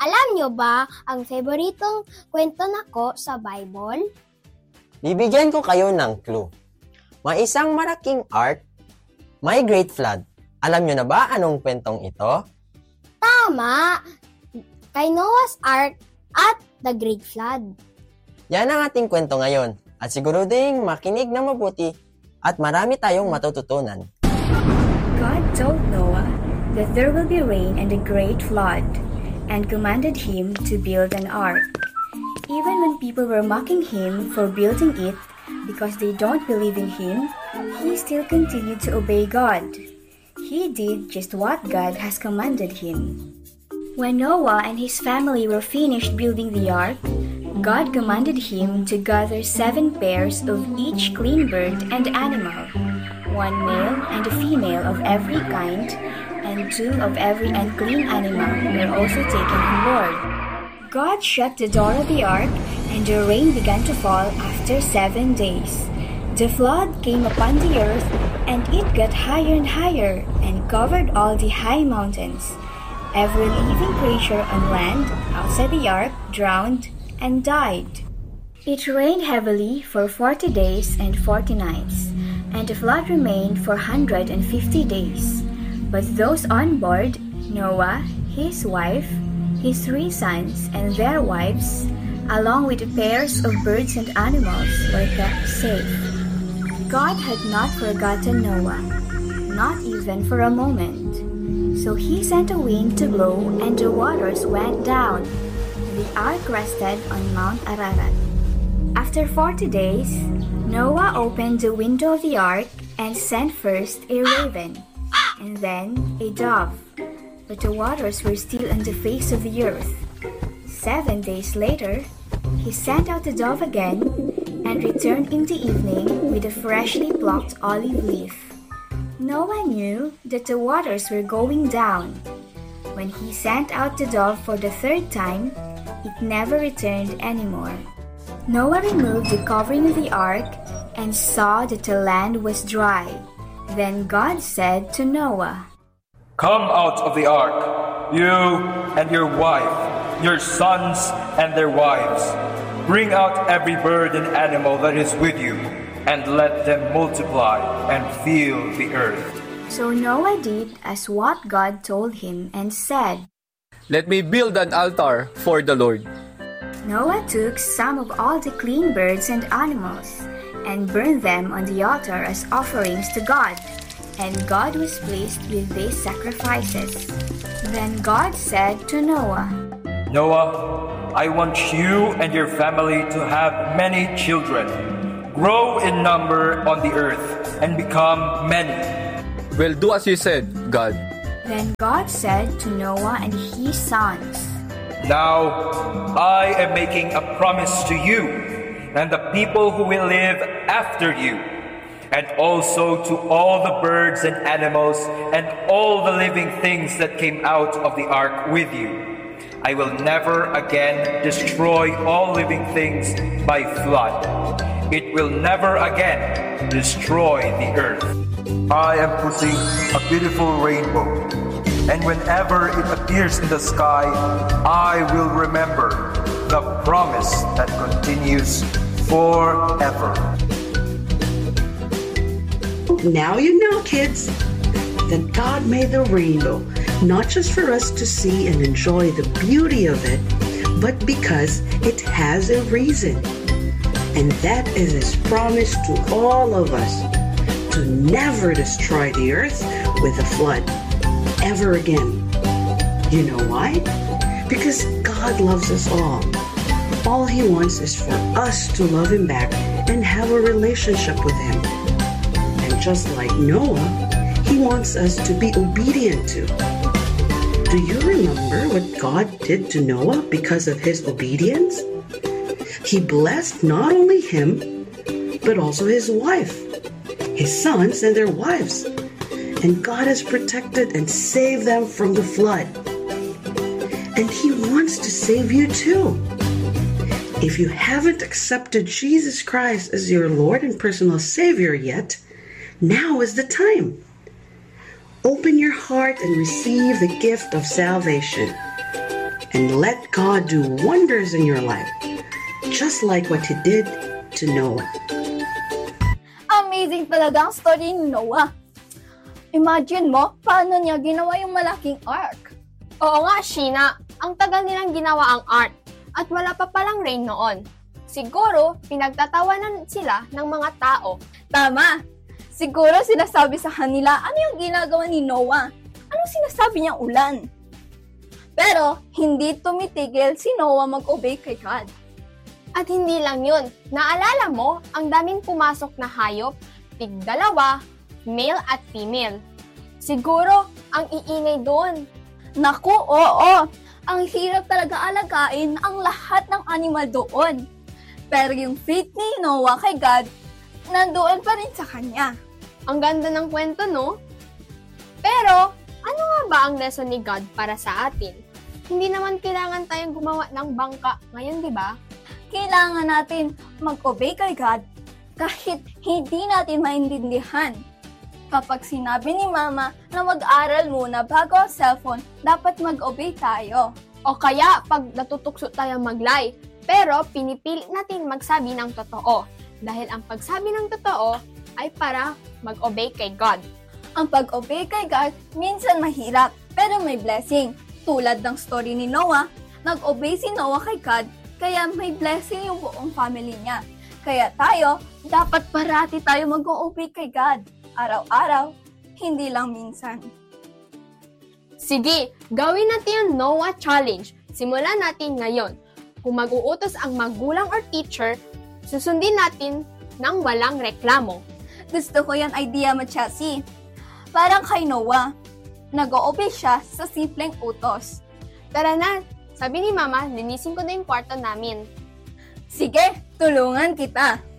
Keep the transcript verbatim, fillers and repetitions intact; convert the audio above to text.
Alam nyo ba ang favoritong kwento nako sa Bible? Bibigyan ko kayo ng clue. May isang malaking ark, may great flood. Alam nyo na ba anong kwentong ito? Tama! Kay Noah's Ark at the Great Flood. Yan ang ating kwento ngayon. At siguro ding makinig na mabuti at marami tayong matututunan. God told Noah that there will be rain and a great flood, and commanded him to build an ark. Even when people were mocking him for building it because they don't believe in him, he still continued to obey God. He did just what God has commanded him. When Noah and his family were finished building the ark, God commanded him to gather seven pairs of each clean bird and animal, one male and a female of every kind, and two of every unclean animal were also taken on board. God shut the door of the ark, and the rain began to fall after seven days. The flood came upon the earth, and it got higher and higher, and covered all the high mountains. Every living creature on land outside the ark drowned and died. It rained heavily for forty days and forty nights, and the flood remained for one hundred fifty days. But those on board, Noah, his wife, his three sons, and their wives, along with the pairs of birds and animals, were kept safe. God had not forgotten Noah, not even for a moment. So he sent a wind to blow, and the waters went down. The ark rested on Mount Ararat. After forty days, Noah opened the window of the ark and sent first a raven, and then a dove, but the waters were still on the face of the earth. Seven days later, he sent out the dove again, and returned in the evening with a freshly plucked olive leaf. Noah knew that the waters were going down. When he sent out the dove for the third time, it never returned anymore. Noah removed the covering of the ark and saw that the land was dry. Then God said to Noah, "Come out of the ark, you and your wife, your sons and their wives. Bring out every bird and animal that is with you, and let them multiply and fill the earth." So Noah did as what God told him and said, "Let me build an altar for the Lord." Noah took some of all the clean birds and animals and burned them on the altar as offerings to God, and God was pleased with these sacrifices. Then God said to Noah, "Noah, I want you and your family to have many children. Grow in number on the earth and become many." "Well, do as you said, God." Then God said to Noah and his sons, "Now I am making a promise to you and the people who will live after you, and also to all the birds and animals and all the living things that came out of the ark with you. I will never again destroy all living things by flood. It will never again destroy the earth. I am putting a beautiful rainbow, and whenever it appears in the sky, I will remember the promise that continues forever." Now you know, kids, that God made the rainbow, not just for us to see and enjoy the beauty of it, but because it has a reason. And that is His promise to all of us, to never destroy the earth with a flood, ever again. You know why? Because God loves us all. All He wants is for us to love Him back and have a relationship with Him. And just like Noah, He wants us to be obedient to. Do you remember what God did to Noah because of his obedience? He blessed not only him, but also his wife, his sons and their wives. And God has protected and saved them from the flood. And He wants to save you too. If you haven't accepted Jesus Christ as your Lord and personal Savior yet, now is the time. Open your heart and receive the gift of salvation. and let God do wonders in your life, just like what He did to Noah. Amazing talaga ang story ni Noah. Imagine mo, paano niya ginawa yung malaking ark? Oo nga, Sheena. Ang tagal nilang ginawa ang ark at wala pa palang rain noon. Siguro, pinagtatawanan sila ng mga tao. Tama! Siguro sinasabi sa kanila, ano yung ginagawa ni Noah? Anong sinasabi niyang ulan? Pero, hindi tumitigil si Noah mag-obey kay God. At hindi lang yun. Naalala mo, ang daming pumasok na hayop, tig dalawa, male at female. Siguro, ang iingay doon. Naku, oo! Ang hirap talaga alagain ang lahat ng animal doon. Pero yung faith ni Noah kay God, nandoon pa rin sa kanya. Ang ganda ng kwento, no? Pero, ano nga ba ang lesson ni God para sa atin? Hindi naman kailangan tayong gumawa ng bangka ngayon, di ba? Kailangan natin mag-obey kay God kahit hindi natin maintindihan. Kapag sinabi ni Mama na mag-aral muna bago ang cellphone, dapat mag-obey tayo. O kaya pag natutukso tayo maglay, pero pinipilit natin magsabi ng totoo. Dahil ang pagsabi ng totoo ay para mag-obey kay God. Ang pag-obey kay God minsan mahirap, pero may blessing. Tulad ng story ni Noah, nag-obey si Noah kay God, kaya may blessing yung buong family niya. Kaya tayo, dapat parati tayo mag-obey kay God. Araw-araw, hindi lang minsan. Sige, gawin natin yung Noah Challenge. Simulan natin ngayon. Kung mag-uutos ang magulang or teacher, susundin natin ng walang reklamo. Gusto ko yung idea mo, Chelsea. Parang kay Noah, nag-o-obey siya sa simpleng utos. Tara na, sabi ni Mama, linisin ko na yung kwarto namin. Sige, tulungan kita.